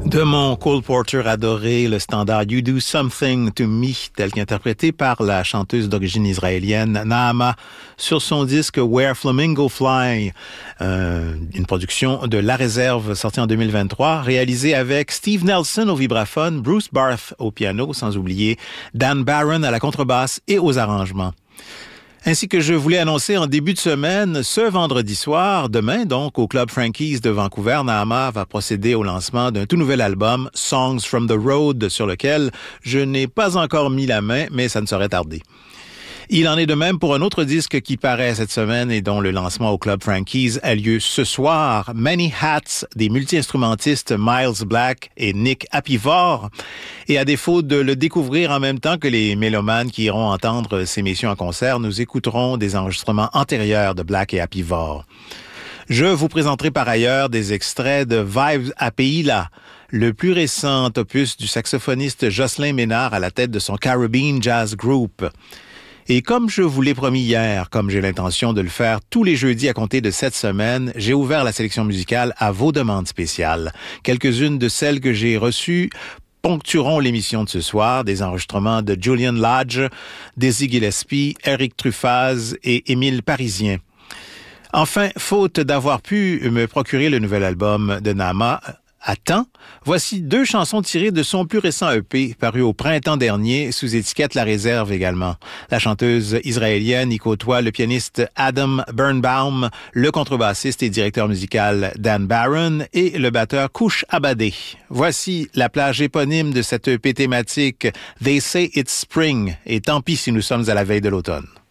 De mon Cole Porter adoré, le standard You Do Something to Me, tel qu'interprété par la chanteuse d'origine israélienne Naama sur son disque Where Flamingo Fly, une production de La Réserve sortie en 2023, réalisée avec Steve Nelson au vibraphone, Bruce Barth au piano, sans oublier Dan Barron à la contrebasse et aux arrangements. Ainsi que je voulais annoncer en début de semaine, ce vendredi soir, demain donc, au Club Frankie's de Vancouver, Naama va procéder au lancement d'un tout nouvel album, Songs from the Road, sur lequel je n'ai pas encore mis la main, mais ça ne saurait tarder. Il en est de même pour un autre disque qui paraît cette semaine et dont le lancement au Club Frankie's a lieu ce soir, Many Hats, des multi-instrumentistes Miles Black et Nick Apivor. Et à défaut de le découvrir en même temps que les mélomanes qui iront entendre ces messieurs en concert, nous écouterons des enregistrements antérieurs de Black et Apivor. Je vous présenterai par ailleurs des extraits de Vibes à Pays-là, le plus récent opus du saxophoniste Jocelyn Ménard à la tête de son Caribbean Jazz Group. Et comme je vous l'ai promis hier, comme j'ai l'intention de le faire tous les jeudis à compter de cette semaine, j'ai ouvert la sélection musicale à vos demandes spéciales. Quelques-unes de celles que j'ai reçues ponctueront l'émission de ce soir, des enregistrements de Julian Lodge, Dizzy Gillespie, Eric Truffaz et Émile Parisien. Enfin, faute d'avoir pu me procurer le nouvel album de Naama à temps, voici 2 chansons tirées de son plus récent EP, paru au printemps dernier, sous étiquette La Réserve également. La chanteuse israélienne y côtoie le pianiste Adam Birnbaum, le contrebassiste et directeur musical Dan Barron et le batteur Kouch Abadé. Voici la plage éponyme de cette EP thématique They Say It's Spring, et tant pis si nous sommes à la veille de l'automne.